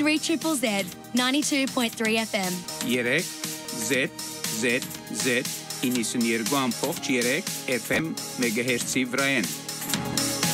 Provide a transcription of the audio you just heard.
3 Triple Z, 92.3 FM. 3 ZZZ 92.3 FM MHz-ի վրա են։